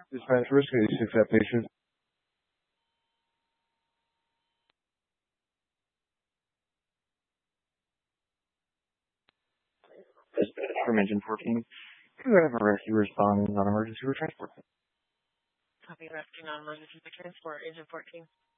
Dispatch risk 86 that patient. Dispatch from engine 14. You have a rescue responding on emergency route transport. Copy rescue non-emergency transport, Agent 14.